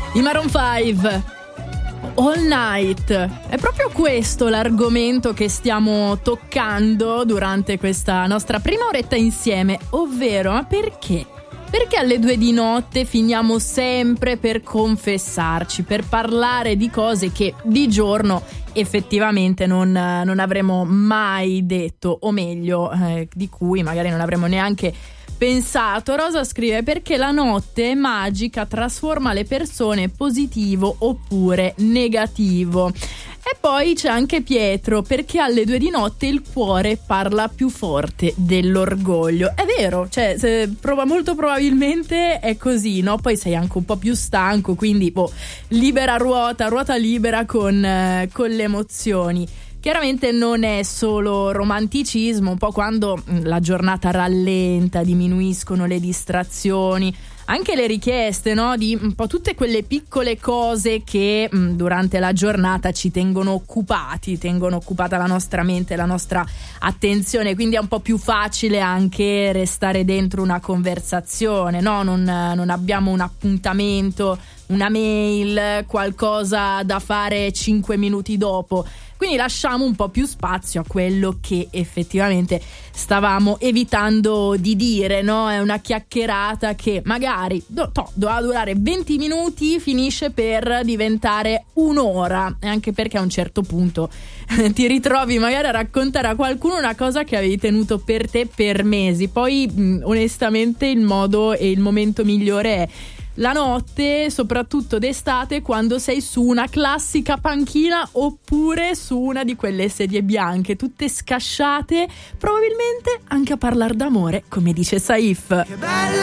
I Maroon 5, All Night. È proprio questo l'argomento che stiamo toccando durante questa nostra prima oretta insieme, ovvero, ma perché? Perché alle 2 di notte finiamo sempre per confessarci, per parlare di cose che di giorno effettivamente non avremmo mai detto, o meglio, di cui magari non avremmo neanche pensato. Rosa scrive: perché la notte magica trasforma le persone positivo oppure negativo. E poi c'è anche Pietro: perché alle 2 di notte il cuore parla più forte dell'orgoglio. È vero, cioè molto probabilmente è così, no? Poi sei anche un po' più stanco, quindi libera ruota libera con le emozioni. Chiaramente non è solo romanticismo, un po' quando la giornata rallenta, diminuiscono le distrazioni, anche le richieste, no? Di un po' tutte quelle piccole cose che durante la giornata ci tengono occupata la nostra mente, la nostra attenzione, quindi è un po' più facile anche restare dentro una conversazione, no? Non abbiamo un appuntamento, una mail, qualcosa da fare 5 minuti dopo. Quindi lasciamo un po' più spazio a quello che effettivamente stavamo evitando di dire, no? È una chiacchierata che magari doveva durare 20 minuti, finisce per diventare un'ora, e anche perché a un certo punto ti ritrovi magari a raccontare a qualcuno una cosa che avevi tenuto per te per mesi. Poi onestamente il modo e il momento migliore è la notte, soprattutto d'estate, quando sei su una classica panchina oppure su una di quelle sedie bianche, tutte scasciate, probabilmente anche a parlare d'amore, come dice Saif.